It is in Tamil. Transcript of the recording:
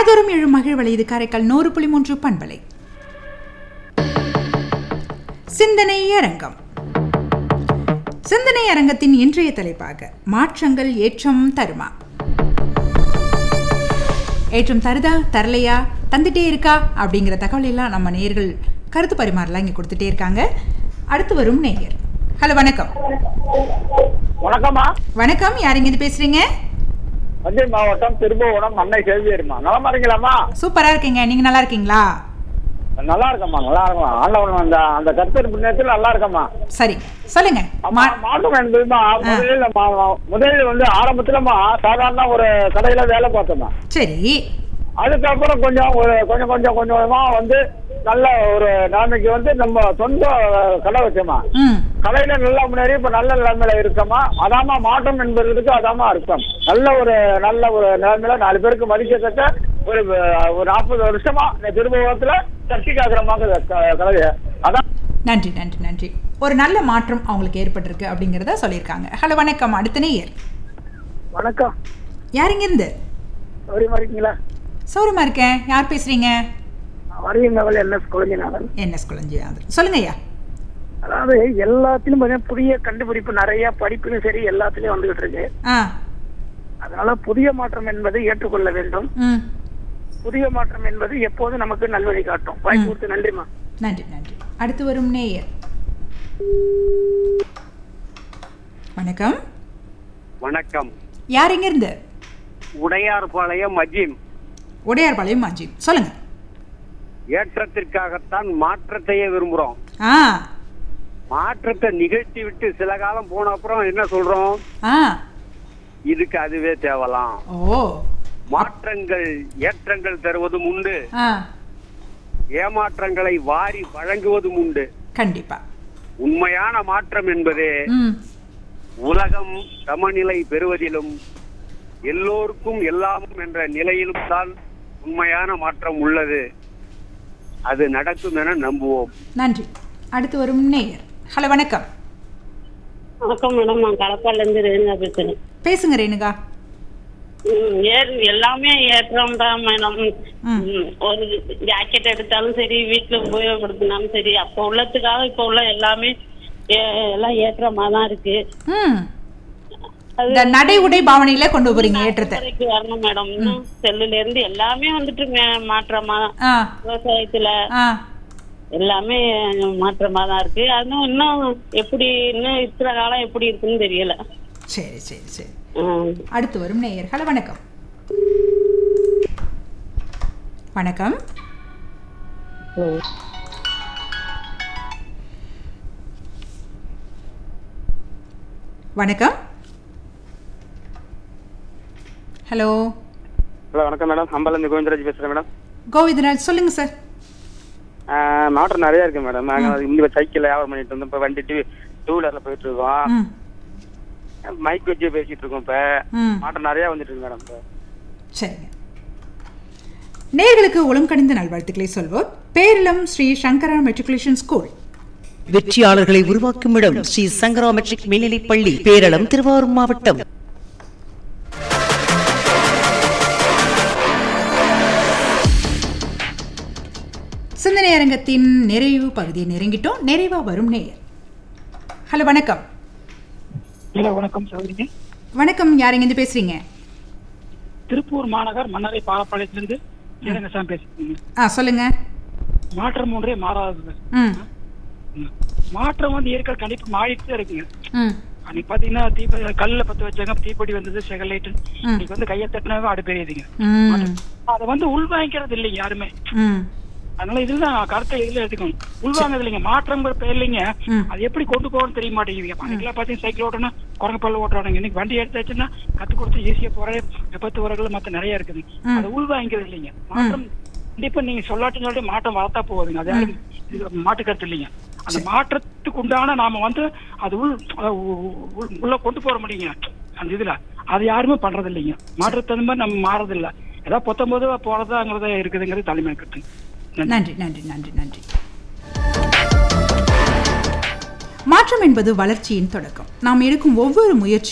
நாள்தோறும் எழும் மகிழ்வலை. இது காரைக்கால் 100.3 பண்பலை. சிந்தனை அரங்கம். சிந்தனை அரங்கத்தின் இன்றைய தலைப்பாக மாற்றங்கள் ஏற்றம் தருமா? ஏற்றம் தருதா, தரலையா, தந்துட்டே இருக்கா அப்படிங்கிற தகவல் எல்லாம் நம்ம நேயர்கள் கருத்து பரிமாறலாம் இங்கே கொடுத்துட்டே இருக்காங்க. அடுத்து வரும் நேயர். ஹலோ, வணக்கம். வணக்கம்மா. வணக்கம், யாருங்க இது பேசுறீங்க? தஞ்சை மாவட்டம் திருபுவனம் அன்னை செல்வியர்மா. நலமா இருக்கீங்களாம்மா? சூப்பரா இருக்கீங்க, நீங்க நல்லா இருக்கீங்களா? நல்லா இருக்கம்மா, நல்லா இருக்கமா. ஆண்டவன் அந்த அந்த கருத்து நேரத்தில் நல்லா இருக்கம்மா. சரி, சொல்லுங்க. மாற்றம் என்பதுமா முதலில் வந்து ஆரம்பத்துலமா சாதாரண ஒரு கடையில வேலை பார்த்தோம்மா. சரி. அதுக்கப்புறம் கொஞ்சமா வந்து நல்ல ஒரு நிலைமைக்கு வந்து நம்ம சொந்த கடை வச்சோமா. கடையில நல்லா முன்னேறி இப்ப நல்ல நிலைமையில இருக்கமா. அதாமா மாற்றம் என்பதற்கு அதாமா அர்த்தம். நல்ல ஒரு நிலைமையில 4 பேருக்கு மதிக்கத்தக்க ஒரு 40 வருஷமா இந்த திருபுவனத்துல சக்தி காக்கிரமாக கலைய. அதான். நன்றி நன்றி நன்றி. ஒரு நல்ல மாற்றம் அவங்களுக்கு ஏற்பட்டிருக்கு அப்படிங்கறத சொல்லியிருக்காங்க. ஹலோ, வணக்கம். அடுத்த நேயர். வணக்கம். யாருங்க இருந்து? சௌரியமா இருக்கீங்களா? சௌரியமா இருக்கேன். யார் பேசுறீங்க? வரியங்கவல் NS குழஞ்சிநாதன். NS குழஞ்சிநாதன், சொல்லுங்க ஐயா. அதாவது எல்லாத்திலும் பார்த்தீங்கன்னா புதிய கண்டுபிடிப்பு நிறைய படிப்பும் சரி எல்லாத்துலயும் வந்துகிட்டு இருக்கு. அதனால புதிய மாற்றம் என்பதை ஏற்றுக்கொள்ள வேண்டும். புதிய மாற்றம் என்பது எப்போதும் நமக்கு நல்வழி காட்டும். வாய்ப்பு கொடுத்து நன்றிமா. நன்றி நன்றி. அடுத்து வரும் நேயர். வணக்கம். வணக்கம். யார் எங்க இருந்து? உடையார்பாளையம் அஜீம். உடையார்பாளையம் அஜீம், சொல்லுங்க. ஏற்றத்திற்காகத்தான் மாற்றத்தையே விரும்புறோம். மாற்றத்தை நிகழ்த்தி விட்டு சில காலம் போன அப்புறம் என்ன சொல்றோம்? இதுக்கு அதுவே தேவலாம். மாற்றங்கள் ஏற்றங்கள் தருவதும் உண்டு, ஏமாற்றங்களை வாரி வழங்குவதும் உண்டு. கண்டிப்பா. உண்மையான மாற்றம் என்பது உலகம் சமநிலை பெறுவதிலும் எல்லோருக்கும் எல்லாமும் என்ற நிலையிலும் தான் உண்மையான மாற்றம் உள்ளது. அது நடக்கும் என நம்புவோம். நன்றி. அடுத்து வரும் நேயர். ஹலோ, வணக்கம். வணக்கம் மேடம், நான் கடப்பால இருந்து ரேணுகா பேசுறேன். பேசுங்க ரேணுகா. எல்லாமே ஏற்றம் தான் மேடம். ஒரு ஜாக்கெட் எடுத்தாலும் சரி, வீட்டுல உபயோகப்படுத்தினாலும் சரி, அப்ப உள்ளதுக்காக இப்ப உள்ள எல்லாமே எல்லாம் ஏற்றமா தான் இருக்கு. நடை உடை பாவனையில கொண்டு போறீங்க ஏற்றத்தை. வரணும் மேடம். இன்னும் செல்லுல இருந்து எல்லாமே வந்துட்டு மாற்றமா, விவசாயத்துல எல்லாமே மாற்றமா தான் இருக்கு. அதுவும் இன்னும் எப்படி இன்னும் இருக்கிற காலம் எப்படி இருக்குன்னு தெரியல. சரி சரி சரி. அடுத்து வரும் நேயர். ஹலோ, வணக்கம். வணக்கம். வணக்கம். ஹலோ. ஹலோ, வணக்கம் மேடம். அம்பலந்து கோவிந்தராஜ் பேசுறேன் மேடம். கோவிந்தராஜ், சொல்லுங்க சார். மாற்றம் நிறைய இருக்கு மேடம். நாங்க சைக்கிள் வியாபாரம் பண்ணிட்டு இருந்தோம். இப்ப வண்டி 2 வீலர்ல போயிட்டு இருக்கோம். மைக் வச்சு பேசிட்டு இருக்கோம். இப்ப மாற்றம் நிறைய வந்துட்டு இருக்கு மேடம். சரிங்க. நேயர்களுக்கு உளம் கனிந்த நல்வாழ்த்துக்களை சொல்வோம். பேரிலம் ஸ்ரீ சங்கரா மெட்ரிகுலேஷன் ஸ்கூல். வெற்றியாளர்களை உருவாக்கும் இடம் ஸ்ரீ சங்கரா மெட்ரிக் மேல்நிலைப் பள்ளி, பேரளம், திருவாரூர் மாவட்டம். சிந்தனை அரங்கத்தின் நிறைவு பகுதியை நெருங்கிட்டோம். நிறைவா வரும் நேயர். ஹலோ, வணக்கம். ஹலோ, வணக்கம் சகோதரி. வணக்கம், யாருங்க இருந்து பேசுறீங்க? திருப்பூர் மாநகர் மன்னரை பாலப்பாளையத்திலிருந்து ரங்கசாமி பேசுறீங்க. சொல்லுங்க. மாற்றம் ஒன்றே மாறாதது. மாற்றம் வந்து இயற்கை கண்டிப்பா மாறிட்டு தான் இருக்குங்க. அன்னைக்கு பாத்தீங்கன்னா கல்ல பத்த வச்சாங்க, தீப்பொடி வந்தது, செகலைட். இன்னைக்கு வந்து கையை தட்டினாவே அடுப்பெரியுதுங்க. அதை வந்து உள்வாங்கிக்கிறது இல்லைங்க யாருமே. அதனால இதுதான் கருத்தை இதுல எடுத்துக்கணும். உள்வாங்கிறது இல்லைங்க. மாற்றங்கிற பேர் இல்லைங்க. அது எப்படி கொண்டு போகணும்னு தெரிய மாட்டேங்குது. அன்னைக்கெல்லாம் பாத்தீங்கன்னா சைக்கிள் ஓட்டணும், குரங்கு பல்ல ஓட்டுறாங்க. இன்னைக்கு வண்டி எடுத்தாச்சுன்னா கத்து கொடுத்து ஈஸியா போற விபத்து வரங்கள் மத்த நிறைய இருக்குது. அதை உள்வாங்கிறது இல்லைங்க. மாற்றம் கண்டிப்பா நீங்க சொல்லாட்டின்னு சொல்லிட்டு மாற்றம் வளர்த்தா போகுதுங்க. அது யாரும் மாற்று கருத்து இல்லைங்க. அந்த மாற்றத்துக்கு உண்டான நாம வந்து அது உள்ள கொண்டு போற முடியுங்க. அந்த இதுல அது யாருமே பண்றது இல்லைங்க. மாற்றத்தை மாதிரி நம்ம மாறது இல்லை. ஏதாவது 19 போறதாங்கிறத இருக்குதுங்கிறது தலைமை கருத்து. நன்றி நன்றி நன்றி நன்றி. மாற்றம் என்பது வளர்ச்சியின் தொடக்கம். நாம் எடுக்கும் ஒவ்வொரு முயற்சி